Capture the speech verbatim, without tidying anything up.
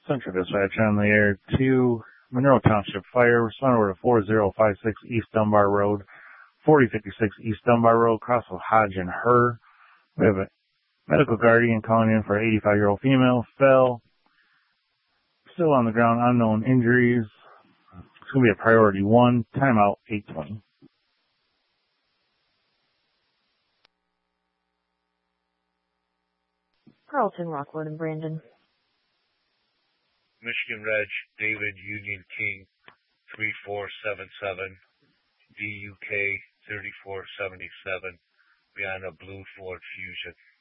Central Dispatch on the air to Monroe Township Fire. Respond over to four zero five six East Dunbar Road, forty fifty-six East Dunbar Road, cross of Hodge and Her. We have a medical guardian calling in for an eighty-five-year-old female. Fell. Still on the ground, unknown injuries. It's going to be a priority one. Timeout eight twenty. Carlton, Rockwood, and Brandon. Michigan Reg, David Union King, three four seven seven, D U K thirty-four seventy-seven, beyond a blue Ford Fusion.